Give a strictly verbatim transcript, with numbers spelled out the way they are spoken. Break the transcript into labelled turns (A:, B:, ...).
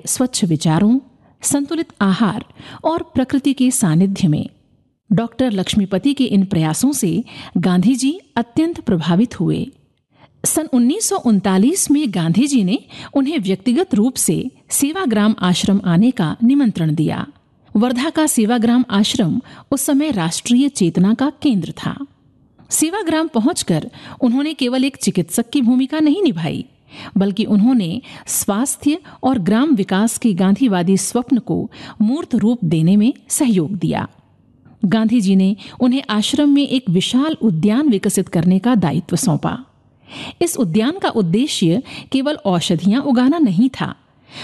A: स्वच्छ विचारों, संतुलित आहार और प्रकृति के सानिध्य में। डॉक्टर लक्ष्मीपति के इन प्रयासों से गांधी जी अत्यंत प्रभावित हुए। सन उन्नीस सौ उनतालीस में गांधी जी ने उन्हें व्यक्तिगत रूप से सेवाग्राम आश्रम आने का निमंत्रण दिया। वर्धा का सेवाग्राम आश्रम उस समय राष्ट्रीय चेतना का केंद्र था। सेवाग्राम पहुंचकर उन्होंने केवल एक चिकित्सक की भूमिका नहीं निभाई, बल्कि उन्होंने स्वास्थ्य और ग्राम विकास के गांधीवादी स्वप्न को मूर्त रूप देने में सहयोग दिया। गांधी जी ने उन्हें आश्रम में एक विशाल उद्यान विकसित करने का दायित्व सौंपा। इस उद्यान का उद्देश्य केवल औषधियां उगाना नहीं था,